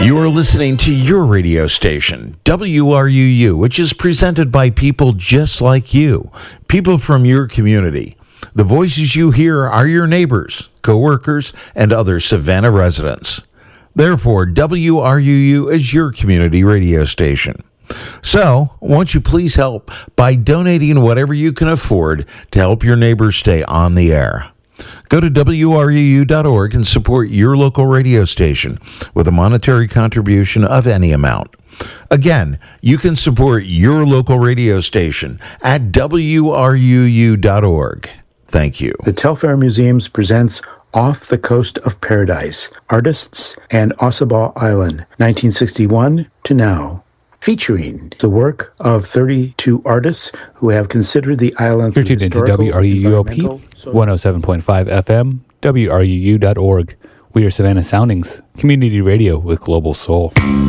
You are listening to your radio station, WRUU, which is presented by people just like you, people from your community. The voices you hear are your neighbors, coworkers, and other Savannah residents. Therefore, WRUU is your community radio station. So, won't you please help by donating whatever you can afford to help your neighbors stay on the air? Go to WRUU.org and support your local radio station with a monetary contribution of any amount. Again, you can support your local radio station at WRUU.org. Thank you. The Telfair Museums presents Off the Coast of Paradise, Artists and Ossabaw Island, 1961 to now. Featuring the work of 32 artists who have considered the island. You're tuned into WRUUOP, 107.5 FM, WRUU.org. We are Savannah Soundings, community radio with global soul.